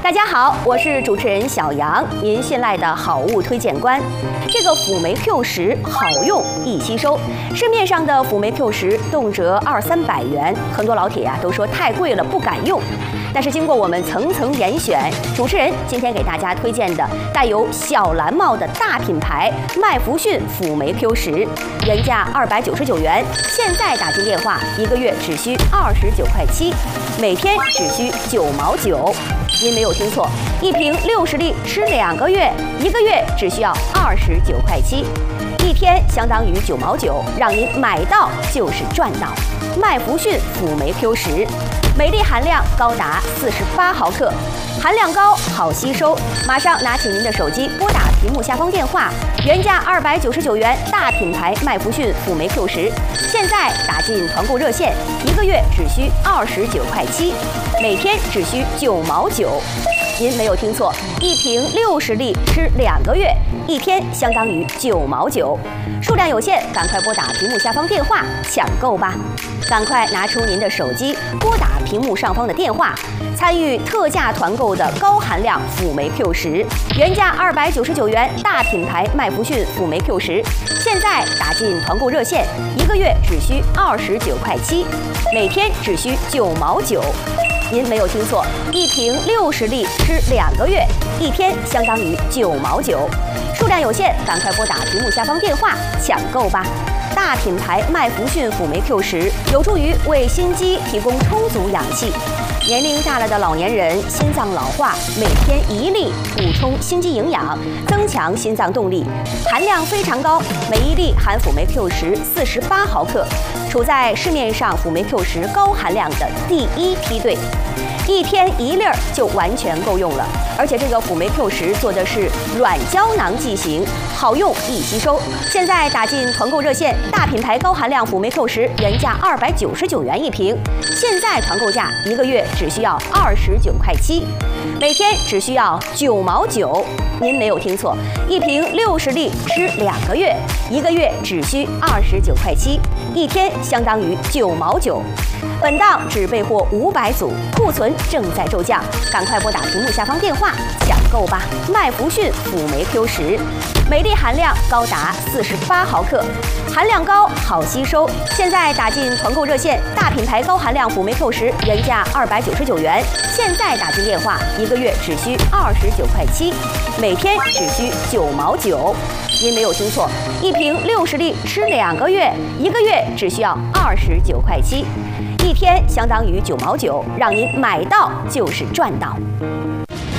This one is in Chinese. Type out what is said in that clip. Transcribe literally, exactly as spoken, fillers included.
大家好，我是主持人小杨，您信赖的好物推荐官。这个辅酶 Q 十好用易吸收，市面上的辅酶 Q 十动辄二三百元，很多老铁呀、啊、都说太贵了不敢用。但是经过我们层层严选，主持人今天给大家推荐的带有小蓝帽的大品牌麦弗逊辅酶 Q 十，原价二百九十九元，现在打进电话一个月只需二十九块七，每天只需九毛九。您没有听错，一瓶六十粒吃两个月，一个月只需要二十九块七，一天相当于九毛九，让您买到就是赚到。麦弗逊辅酶 Q 十，每粒含量高达四十八毫克，含量高，好吸收。马上拿起您的手机，拨打屏幕下方电话，原价二百九十九元，大品牌麦弗逊辅酶 Q 十，现在打进团购热线，一个月只需二十九块七，每天只需九毛九。您没有听错，一瓶六十粒吃两个月，一天相当于九毛九。数量有限，赶快拨打屏幕下方电话抢购吧！赶快拿出您的手机，拨打屏幕上方的电话，参与特价团购的高含量辅酶 Q 十，原价二百九十九元，大品牌麦弗逊辅酶 Q 十，现在打进团购热线，一个月只需二十九块七，每天只需九毛九。您没有听错，一瓶六十粒吃两个月，一天相当于九毛九。数量有限，赶快拨打屏幕下方电话抢购吧！大品牌麦弗逊辅酶 Q 十有助于为心肌提供充足氧气。年龄大了的老年人心脏老化，每天一粒补充心肌营养，增强心脏动力，含量非常高，每一粒含辅酶 Q 十四十八毫克，处在市面上辅酶 Q 十高含量的第一梯队。一天一粒儿就完全够用了，而且这个辅酶 Q 十做的是软胶囊剂型，好用易吸收。现在打进团购热线，大品牌高含量辅酶 Q 十原价二百九十九元一瓶，现在团购价一个月只需要二十九块七，每天只需要九毛九。您没有听错，一瓶六十粒吃两个月，一个月只需二十九块七，一天相当于九毛九。本档只备货五百组，库存正在骤降，赶快拨打屏幕下方电话抢购吧！麦弗逊辅酶 Q 十，每粒含量高达四十八毫克，含量高，好吸收。现在打进团购热线，大品牌高含量辅酶 Q 十原价二百九十九元，现在打进电话一个月只需二十九块七，每天只需九毛九。您没有听错，一瓶六十粒吃两个月，一个月只需要二十九块七，一天相当于九毛九，让您买到就是赚到。